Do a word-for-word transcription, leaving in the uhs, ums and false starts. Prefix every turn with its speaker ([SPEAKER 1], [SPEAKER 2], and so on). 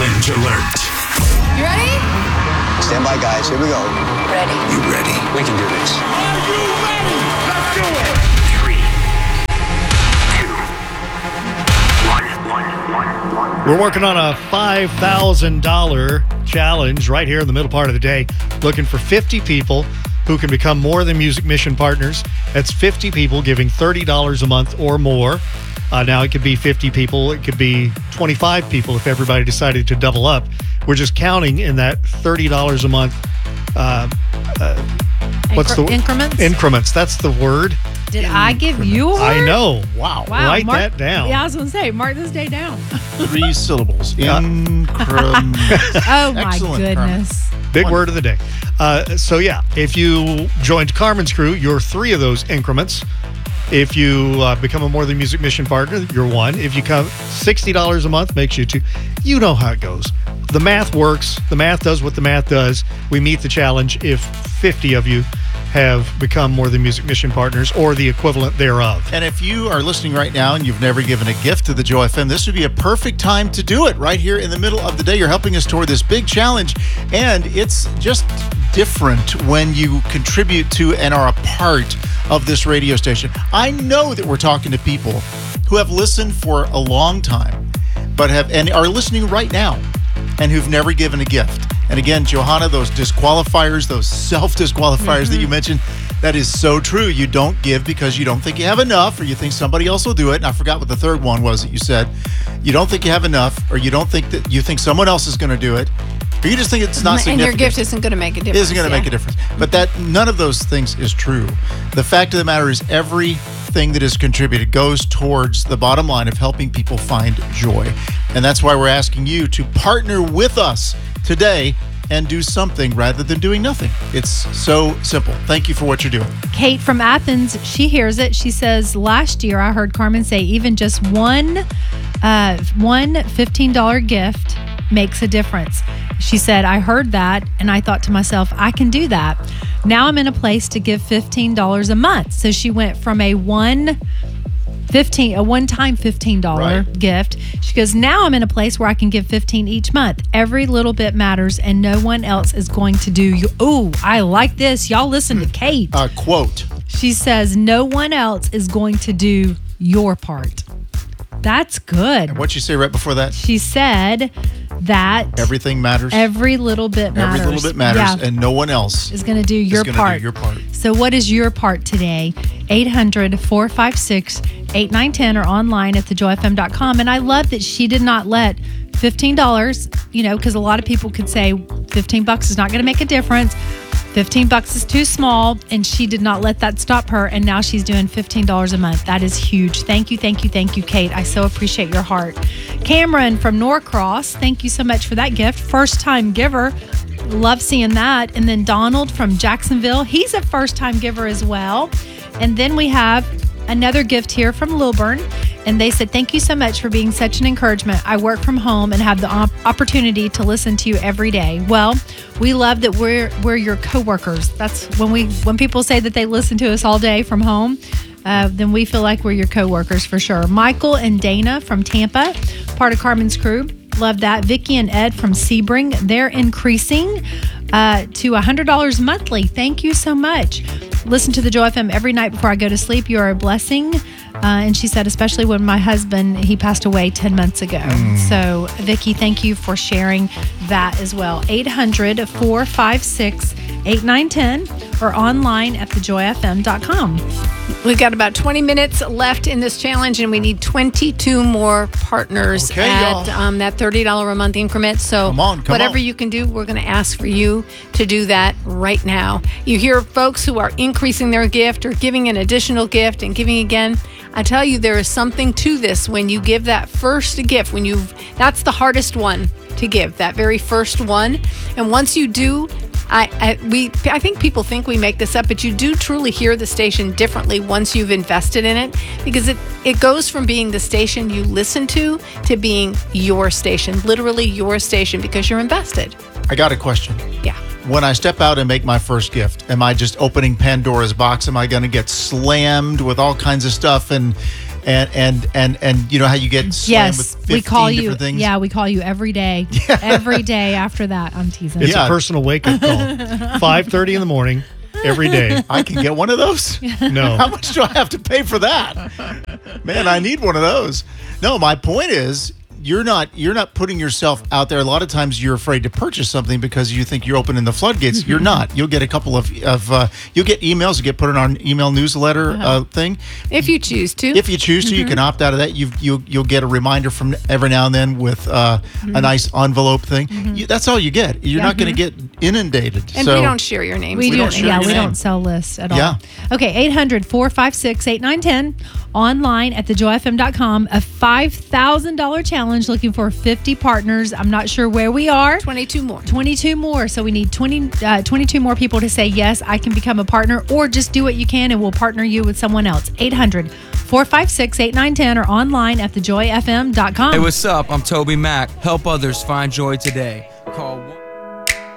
[SPEAKER 1] Challenge alert.
[SPEAKER 2] You ready?
[SPEAKER 3] Stand by, guys. Here we go.
[SPEAKER 2] Ready.
[SPEAKER 1] You ready?
[SPEAKER 3] We can do this.
[SPEAKER 4] Are you ready? Let's do it.
[SPEAKER 1] Three, two, one, one, one, one.
[SPEAKER 5] We're working on a five thousand dollars challenge right here in the middle part of the day, looking for fifty people who can become More Than Music Mission partners. That's fifty people giving thirty dollars a month or more. Uh, now, it could be fifty people. It could be twenty-five people if everybody decided to double up. We're just counting in that thirty dollars a month. Uh, uh, what's
[SPEAKER 6] Incre-
[SPEAKER 5] the
[SPEAKER 6] increments?
[SPEAKER 5] Increments. That's the word.
[SPEAKER 6] Did I give you a word?
[SPEAKER 5] I know. Wow.
[SPEAKER 6] Wow.
[SPEAKER 5] Write
[SPEAKER 6] mark,
[SPEAKER 5] that down.
[SPEAKER 6] Yeah, I was going to say, mark this day down.
[SPEAKER 7] Three syllables.
[SPEAKER 5] Yeah.
[SPEAKER 7] Increment.
[SPEAKER 6] Oh, my
[SPEAKER 7] Excellent,
[SPEAKER 6] goodness.
[SPEAKER 5] Big word of the day. Uh, so, yeah, if you joined Carmen's crew, you're three of those increments. If you uh, become a More Than Music Mission partner, you're one. If you come sixty dollars a month, makes you two. You know how it goes. The math works. The math does what the math does. We meet the challenge if fifty of you have become More Than Music Mission partners or the equivalent thereof.
[SPEAKER 7] And if you are listening right now and you've never given a gift to the Joy F M, this would be a perfect time to do it right here in the middle of the day. You're helping us toward this big challenge, and it's just different when you contribute to and are a part of this radio station. I know that we're talking to people who have listened for a long time, but have and are listening right now and who've never given a gift. And again, Johanna, those disqualifiers, those self-disqualifiers mm-hmm. that you mentioned, that is so true. You don't give because you don't think you have enough, or you think somebody else will do it. And I forgot what the third one was that you said. You don't think you have enough, or you don't think that you think someone else is going to do it, or you just think it's not
[SPEAKER 2] and
[SPEAKER 7] significant.
[SPEAKER 2] And your gift isn't going to make a difference.
[SPEAKER 7] It isn't going to
[SPEAKER 2] yeah.
[SPEAKER 7] make a difference. But that none of those things is true. The fact of the matter is everything that is contributed goes towards the bottom line of helping people find joy. And that's why we're asking you to partner with us today and do something rather than doing nothing. It's so simple. Thank you for what you're doing.
[SPEAKER 6] Kate from Athens, she hears it. She says, last year I heard Carmen say even just one, uh, one fifteen dollars gift makes a difference. She said, I heard that and I thought to myself, I can do that. Now I'm in a place to give fifteen dollars a month. So she went from a one fifteen a one-time fifteen dollars
[SPEAKER 7] right.
[SPEAKER 6] gift. She goes, now I'm in a place where I can give fifteen each month. Every little bit matters and no one else is going to do you. Oh, I like this. Y'all listen to Kate.
[SPEAKER 7] Uh, quote.
[SPEAKER 6] She says, no one else is going to do your part. That's good.
[SPEAKER 7] And what'd you say right before that?
[SPEAKER 6] She said that
[SPEAKER 7] everything matters.
[SPEAKER 6] Every little bit matters.
[SPEAKER 7] Every little bit matters,
[SPEAKER 6] yeah.
[SPEAKER 7] and no one else
[SPEAKER 6] is going to do your
[SPEAKER 7] is
[SPEAKER 6] part.
[SPEAKER 7] Do your part.
[SPEAKER 6] So what is your part today? eight hundred, four five six, eight nine one zero or online at the joy f m dot com. And I love that she did not let fifteen dollars, you know, because a lot of people could say fifteen bucks is not going to make a difference. fifteen bucks is too small, and she did not let that stop her, and now she's doing fifteen dollars a month. That is huge. Thank you, thank you, thank you, Kate. I so appreciate your heart. Cameron from Norcross, thank you so much for that gift. First-time giver. Love seeing that. And then Donald from Jacksonville, he's a first-time giver as well. And then we have another gift here from Lilburn, and they said, thank you so much for being such an encouragement. I work from home and have the op- opportunity to listen to you every day. Well, we love that we're we're your coworkers. That's when we when people say that they listen to us all day from home, uh, then we feel like we're your coworkers for sure. Michael and Dana from Tampa, part of Carmen's crew. Love that. Vicky and Ed from Sebring, they're increasing uh, to one hundred dollars monthly. Thank you so much. Listen to the Joy F M every night before I go to sleep. You are a blessing. Uh, and she said, especially when my husband, he passed away ten months ago. Mm. So, Vicky, thank you for sharing that as well. eight hundred, four five six, eight nine one zero or online at the joy f m dot com.
[SPEAKER 2] We've got about twenty minutes left in this challenge, and we need twenty-two more partners
[SPEAKER 7] okay,
[SPEAKER 2] at um, that thirty dollars a month increment. So
[SPEAKER 7] come on, come
[SPEAKER 2] whatever
[SPEAKER 7] on.
[SPEAKER 2] you can do, we're going to ask for you to do that right now. You hear folks who are increasing their gift or giving an additional gift and giving again. I tell you, there is something to this when you give that first gift, when you that's the hardest one to give, that very first one. And once you do, I, I we I think people think we make this up, but you do truly hear the station differently once you've invested in it, because it, it goes from being the station you listen to to being your station, literally your station, because you're invested.
[SPEAKER 7] I got a question.
[SPEAKER 2] Yeah.
[SPEAKER 7] When I step out and make my first gift, am I just opening Pandora's box? Am I going to get slammed with all kinds of stuff and And and and and you know how you get slammed
[SPEAKER 6] Yes,
[SPEAKER 7] with fifteen
[SPEAKER 6] we call you.
[SPEAKER 7] different things?
[SPEAKER 6] Yeah, we call you every day. Every day after that, I'm teasing.
[SPEAKER 5] It's
[SPEAKER 7] Yeah.
[SPEAKER 5] a personal wake-up call. five thirty in the morning, every day.
[SPEAKER 7] I can get one of those?
[SPEAKER 5] No.
[SPEAKER 7] How much do I have to pay for that? Man, I need one of those. No, my point is you're not you're not putting yourself out there. A lot of times you're afraid to purchase something because you think you're opening the floodgates. You're not. You'll get a couple of, of uh, you'll get emails, you get put in our email newsletter uh, thing.
[SPEAKER 2] If you choose to.
[SPEAKER 7] If you choose to, you can opt out of that. You've, you, you'll get a reminder from every now and then with uh, a nice envelope thing. You, that's all you get. You're not going to get inundated.
[SPEAKER 2] and
[SPEAKER 7] so,
[SPEAKER 2] we don't share your names.
[SPEAKER 6] We,
[SPEAKER 7] We
[SPEAKER 6] do,
[SPEAKER 7] don't share
[SPEAKER 6] yeah,
[SPEAKER 7] your
[SPEAKER 6] we
[SPEAKER 7] name.
[SPEAKER 6] don't sell lists at all.
[SPEAKER 7] Yeah.
[SPEAKER 6] Okay, eight hundred, four five six, eight nine one zero, online at the joy f m dot com. A five thousand dollars challenge looking for fifty partners. I'm not sure where we are.
[SPEAKER 2] twenty-two more.
[SPEAKER 6] twenty-two more. So we need twenty, uh, twenty-two more people to say, yes, I can become a partner, or just do what you can and we'll partner you with someone else. eight hundred, four five six, eight nine one zero or online at the joy f m dot com.
[SPEAKER 8] Hey, what's up? I'm Toby Mack. Help others find joy today.